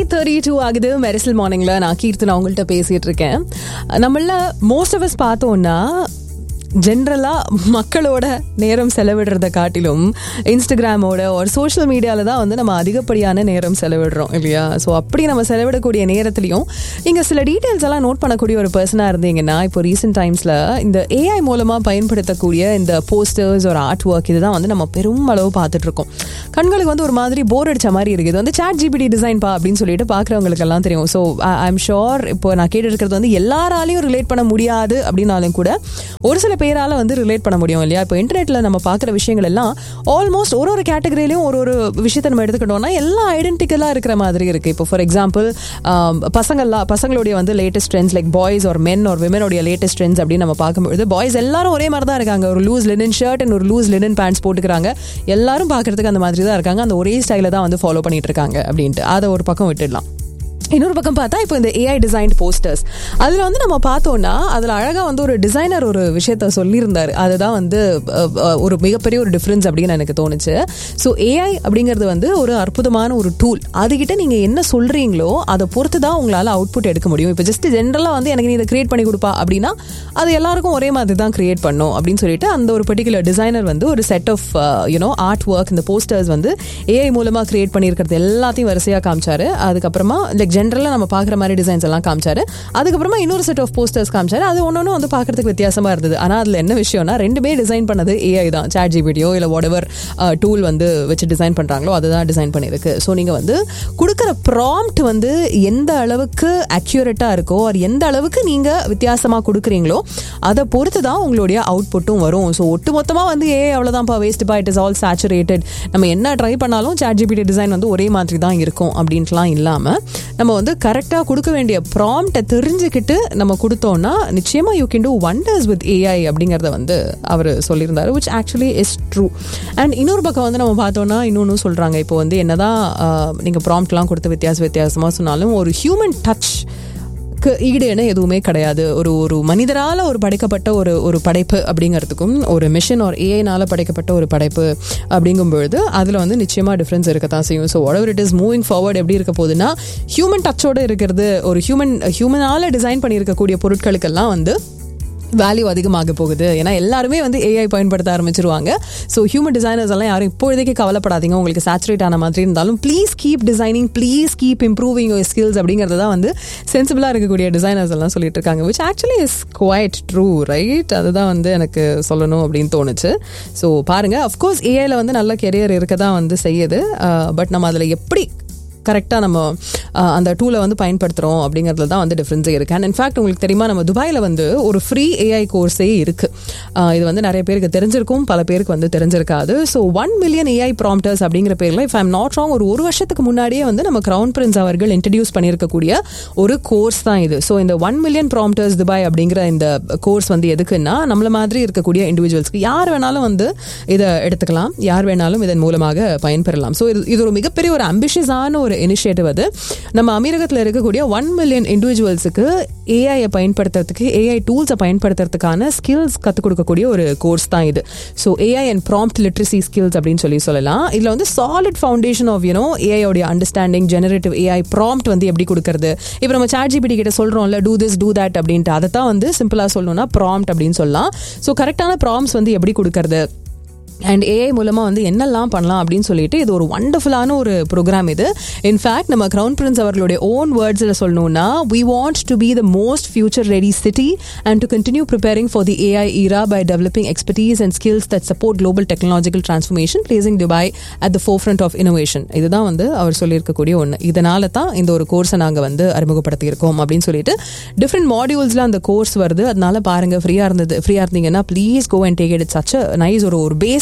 8:32 ஆகுது. மெரிசல் மார்னிங்ல நான் கீர்த்தனா உங்கள்கிட்ட பேசிட்டு இருக்கேன். நம்மள மோஸ்ட் ஆஃப் அஸ் பார்த்தோம்னா ஜென்ரலா மக்களோட நேரம் செலவிடுறத காட்டிலும் இன்ஸ்டாகிராமோட ஒரு சோஷியல் மீடியால தான் வந்து நம்ம அதிகப்படியான நேரம் செலவிடுறோம் இல்லையா? ஸோ அப்படி நம்ம செலவிடக்கூடிய நேரத்திலையும் நீங்க சில டீட்டெயில்ஸ் எல்லாம் நோட் பண்ணக்கூடிய ஒரு பர்சனா இருந்தீங்கன்னா, இப்போ ரீசெண்ட் டைம்ஸ்ல இந்த ஏஐ மூலமா பயன்படுத்தக்கூடிய இந்த போஸ்டர்ஸ் ஒரு ஆர்ட் ஒர்க் இதுதான் வந்து நம்ம பெரும் அளவு பார்த்துட்டு இருக்கோம். கண்களுக்கு வந்து ஒரு மாதிரி போர் அடிச்ச மாதிரி இருக்குது. இது வந்து ChatGPT டிசைன் பா அப்படின்னு சொல்லிட்டு பாக்குறவங்களுக்கு எல்லாம் தெரியும். ஸோ ஐ எம் ஷோர் இப்போ நான் கேட்டு இருக்கிறது வந்து எல்லாராலையும் ரிலேட் பண்ண முடியாது அப்படின்னாலும் கூட ஒரு சில பேரால வந்து ரிலேட் பண்ண முடியும் இல்லையா? இப்போ இன்டர்நெட்ல நம்ம பார்க்குற விஷயங்கள் எல்லாம் ஆல்மோஸ்ட் ஒரு கேட்டகரியிலையும் ஒரு விஷயத்தை நம்ம எடுத்துக்கிட்டோம்னா எல்லாம் ஐடென்டிக்கலா இருக்கிற மாதிரி இருக்கு. இப்போ ஃபார் எக்ஸாம்பிள் பசங்களுடைய வந்து லேட்டஸ்ட் ட்ரெண்ட்ஸ் லைக் பாய்ஸ் ஒரு மென் ஒரு விமனுடைய லேட்டஸ்ட் ட்ரெண்ட்ஸ் அப்படின்னு நம்ம பார்க்கும்போது பாய்ஸ் எல்லாரும் ஒரே மாதிரி தான் இருக்காங்க. ஒரு லூஸ் லினன் ஷர்ட் அண்ட் ஒரு லூஸ் லினன் பேண்ட்ஸ் போட்டுக்கிறாங்க. எல்லாரும் பார்க்கறதுக்கு அந்த மாதிரி தான் இருக்காங்க. அந்த ஒரே ஸ்டைல தான் வந்து ஃபாலோ பண்ணிட்டு இருக்காங்க அப்படின்ட்டு அதை ஒரு பக்கம் விட்டுடலாம். இன்னொரு பக்கம் பார்த்தா இப்போ இந்த ஏஐ டிசைன்ட் போஸ்டர்ஸ் அதில் வந்து நம்ம பார்த்தோம்னா அதில் அழகாக வந்து ஒரு டிசைனர் ஒரு விஷயத்த சொல்லியிருந்தார். அதுதான் வந்து ஒரு மிகப்பெரிய ஒரு டிஃப்ரென்ஸ் அப்படின்னு எனக்கு தோணுச்சு. ஸோ ஏஐ அப்படிங்கிறது வந்து ஒரு அற்புதமான ஒரு டூல். அதுகிட்ட நீங்கள் என்ன சொல்கிறீங்களோ அதை பொறுத்து தான் உங்களால் அவுட்புட் எடுக்க முடியும். இப்போ ஜஸ்ட் ஜென்ரலாக வந்து எனக்கு நீ இதை கிரியேட் பண்ணி கொடுப்பா அப்படின்னா அது எல்லாருக்கும் ஒரே மாதிரி தான் கிரியேட் பண்ணும் அப்படின்னு சொல்லிட்டு அந்த ஒரு பர்டிகுலர் டிசைனர் வந்து ஒரு செட் ஆஃப் ஆர்ட் ஒர்க் இந்த போஸ்டர்ஸ் வந்து ஏஐ மூலமாக கிரியேட் பண்ணியிருக்கிறது எல்லாத்தையும் வரிசையாக காமிச்சாரு. அதுக்கப்புறமா லைக் ஜென்ரலாக நம்ம பார்க்குற மாதிரி டிசைன்ஸ் எல்லாம் காமிச்சாரு. அதுக்கப்புறமா இன்னொரு செட் ஆஃப் போஸ்டர்ஸ் காமிச்சாரு. அது ஒன்னொன்னு வந்து பார்க்கறதுக்கு வித்தியாசமா இருந்தது. ஆனால் அதில் என்ன விஷயம்னா ரெண்டுமே டிசைன் பண்ணது ஏஐ தான். ChatGPTயோ இல்லை வாட்எவர் டூல் வந்து வச்சு டிசைன் பண்ணுறாங்களோ அதுதான் டிசைன் பண்ணியிருக்கு. ஸோ நீங்கள் வந்து கொடுக்குற ப்ராம்ப்ட் வந்து எந்த அளவுக்கு அக்யூரேட்டாக இருக்கோ அது எந்த அளவுக்கு நீங்கள் வித்தியாசமாக கொடுக்குறீங்களோ அதை பொறுத்து தான் உங்களுடைய அவுட்புட்டும் வரும். ஸோ ஒட்டு மொத்தமாக வந்து AI அவ்வளோதான்ப்பா வேஸ்ட்பா, it is all saturated, நம்ம என்ன ட்ரை பண்ணாலும் ChatGPT டிசைன் வந்து ஒரே மாதிரி தான் இருக்கும் அப்படின்ட்டுலாம் இல்லாமல் நம்ம வந்து கரெக்டாக கொடுக்க வேண்டிய ப்ராம்ப்டை தெரிஞ்சுக்கிட்டு நம்ம கொடுத்தோம்னா நிச்சயமா you can do wonders with AI அப்படிங்கிறத வந்து அவர் சொல்லியிருந்தாரு, which actually is true. And இன்னொரு பக்கம் வந்து நம்ம பார்த்தோம்னா இன்னொன்று சொல்கிறாங்க. இப்போ வந்து என்னதான் நீங்கள் ப்ராம்ப்ட்லாம் கொடுத்து வித்தியாசமாக சொன்னாலும் ஒரு ஹியூமன் டச் ஈடுன்னு எதுவுமே கிடையாது. ஒரு மனிதரால் ஒரு படைக்கப்பட்ட ஒரு படைப்பு அப்படிங்கிறதுக்கும் ஒரு மிஷின் ஒரு ஏஐனால படைக்கப்பட்ட ஒரு படைப்பு அப்படிங்கும்பொழுது அதில் வந்து நிச்சயமாக டிஃப்ரென்ஸ் இருக்கத்தான் செய்யும். So whatever it is moving forward எப்படி இருக்க போகுதுன்னா ஹியூமன் டச்சோடு இருக்கிறது ஒரு ஹியூமனால டிசைன் பண்ணியிருக்கக்கூடிய பொருட்களுக்கெல்லாம் வந்து வேல்யூ அதிகமாக போகுது. ஏன்னா எல்லாருமே வந்து ஏஐ பயன்படுத்த ஆரம்பிச்சிருவாங்க. ஸோ ஹியூமன் டிசைனர்ஸ் எல்லாம் யாரும் இப்போதைக்கு கவலைப்படாதீங்க. உங்களுக்கு சேச்சுரேட் ஆன மாதிரி இருந்தாலும் please keep designing, please keep improving your skills அப்படிங்கிறது தான் வந்து சென்சிபிளாக இருக்கக்கூடிய டிசைனர்ஸ் எல்லாம் சொல்லிட்டு இருக்காங்க, which actually is quite true, right? அதுதான் வந்து எனக்கு சொல்லணும் அப்படின்னு தோணுச்சு. ஸோ பாருங்க, அஃப்கோர்ஸ் ஏஐல வந்து நல்ல கெரியர் இருக்க தான் வந்து செய்யுது. பட் நம்ம அதில் எப்படி கரெக்டாக நம்ம அந்த டூலை வந்து பயன்படுத்துகிறோம் அப்படிங்கிறதுல தான் வந்து டிஃப்ரென்ஸே இருக்குது. அண்ட் இன்ஃபேக்ட் உங்களுக்கு தெரியுமா, நம்ம துபாயில் வந்து ஒரு ஃப்ரீ ஏஐ கோர்ஸே இருக்குது. இது வந்து நிறைய பேருக்கு தெரிஞ்சிருக்கும், பல பேருக்கு வந்து தெரிஞ்சிருக்காது. ஸோ 1 மில்லியன் ஏஐ ப்ராம்ப்டர்ஸ் அப்படிங்கிற பேரில் இஃப் ஐம் நாட் ராங் ஒரு வருஷத்துக்கு முன்னாடியே வந்து நம்ம கிரவுன் பிரின்ஸ் அவர்கள் இன்ட்ரடியூஸ் பண்ணியிருக்கக்கூடிய ஒரு கோர்ஸ் தான் இது. ஸோ இந்த 1 மில்லியன் ப்ராம்ப்டர்ஸ் துபாய் அப்படிங்கிற இந்த கோர்ஸ் வந்து எதுக்குன்னா நம்மள மாதிரி இருக்கக்கூடிய இண்டிவிஜுவல்ஸ்க்கு யார் வேணாலும் வந்து இதை எடுத்துக்கலாம், யார் வேணாலும் இதன் மூலமாக பயன்பெறலாம். ஸோ இது ஒரு மிகப்பெரிய ஒரு அம்பிஷியஸான ஒரு இனிஷியேட்டிவ். அது நம்ம அமீரகத்தில் இருக்கக்கூடிய 1 மில்லியன் இண்டிவிஜுவல்ஸுக்கு ஏஐயை பயன்படுத்துறதுக்கு, ஏஐ டூல்ஸை பயன்படுத்துறதுக்கான ஸ்கில்ஸ் கற்றுக் கொடுக்கக்கூடிய ஒரு கோர்ஸ் தான் இது. So AI and prompt literacy skills அப்படின்னு சொல்லலாம். இதில் வந்து solid foundation of ஏஐயோடைய understanding, generative AI prompt வந்து எப்படி கொடுக்கறது. இப்போ நம்ம ChatGPT கிட்ட சொல்கிறோம்ல டூ திஸ் டூ தட் அப்படின்ட்டு, அதை தான் வந்து சிம்பிளாக சொல்லணும்னா ப்ராம்ப்ட் அப்படின்னு சொல்லலாம். ஸோ கரெக்டான ப்ராம்ப்ட்ஸ் வந்து எப்படி கொடுக்கறது அண்ட் ஏஐ மூலமாக வந்து என்னெல்லாம் பண்ணலாம் அப்படின்னு சொல்லிட்டு இது ஒரு வண்டர்ஃபுல்லான ஒரு ப்ரோக்ராம் இது. இன்ஃபேக்ட் நம்ம கிரவுன் பிரின்ஸ் அவர்களுடைய ஓன் வேர்ட்ஸில் சொல்லணும்னா we want to be the most future ready city and to continue preparing for the AI era by developing expertise and skills that support global technological transformation, placing Dubai at the forefront of innovation. இதுதான் வந்து அவர் சொல்லியிருக்கக்கூடிய ஒன்று. இதனால தான் இந்த ஒரு கோர்ஸை நாங்கள் வந்து அறிமுகப்படுத்தியிருக்கோம் அப்படின்னு சொல்லிட்டு டிஃப்ரெண்ட் மாடியூல்ஸில் அந்த கோர்ஸ் வருது. அதனால பாருங்கள், ஃப்ரீயாக இருந்தீங்கன்னா please go and take it. It's such a nice ஒரு பேசிக்கான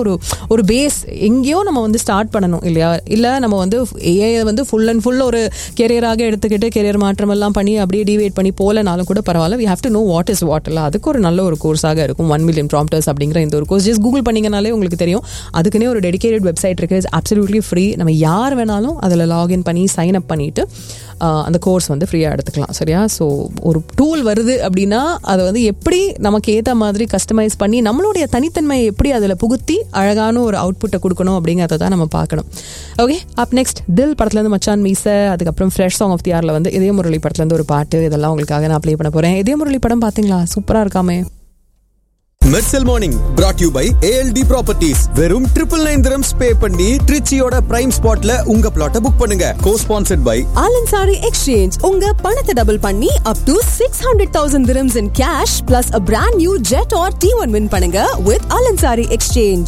ஒரு பேஸ் எங்கேயோ நம்ம வந்து ஸ்டார்ட் பண்ணணும் இல்லையா? இல்லை நம்ம வந்து ஏஐ வந்து ஃபுல் அண்ட் ஃபுல் ஒரு கெரியராக எடுத்துக்கிட்டு கெரியர் மாற்றம் எல்லாம் பண்ணி அப்படியே டிவேட் பண்ணி போலனாலும் கூட பரவாயில்ல. we have to know what is what. இல்லை அதுக்கு ஒரு நல்ல ஒரு கோர்ஸாக இருக்கும் 1 மில்லியன் ப்ராம்ப்டர்ஸ் அப்படிங்கிற இந்த ஒரு கோர்ஸ். ஜஸ்ட் கூகுள் பண்ணிங்கனாலே உங்களுக்கு தெரியும். அதுக்குன்னே ஒரு டெடிகேட்டட் வெப்சைட் இருக்குது, இட்ஸ் அப்சல்யூட்லி ஃப்ரீ. நம்ம யார் வேணாலும் அதில் லாகின் பண்ணி சைன் அப் பண்ணிட்டு அந்த கோர்ஸ் வந்து ஃப்ரீயாக எடுத்துக்கலாம். சரியா? ஸோ ஒரு டூல் வருது அப்படின்னா அதை வந்து எப்படி நமக்கு ஏற்ற மாதிரி கஸ்டமைஸ் பண்ணி நம்மளுடைய தனித்தன்மையை எப்படி அதில் புகுத்தி அழகான ஒரு அவுட்புட்டை கொடுக்கணும் அப்படிங்கிறத தான் நம்ம பார்க்கணும். ஓகே, அப் நெக்ஸ்ட் தில் படத்துலேருந்து மச்சான் மீச, அதுக்கப்புறம் ஃப்ரெஷ் சாங் ஆஃப் தி இயர்ல வந்து இதய முரளி படத்துலேருந்து ஒரு பாட்டு, இதெல்லாம் உங்களுக்காக நான் ப்ளே பண்ண போகிறேன். இதய முரளி படம் பார்த்தீங்களா? சூப்பராக இருக்காமே. Mersal morning brought you by ALD Properties. வெறும் 999 dirhams பே பண்ணி ட்ரிச்சியோட பிரைம் ஸ்பாட்ல உங்க பிளாட்டை புக் பண்ணுங்க. Co-sponsored by Alansari Exchange. உங்க பணத்தை டபுள் பண்ணி up to 600,000 dirhams in cash plus a brand new jet or T1 win பண்ணுங்க with Alansari Exchange.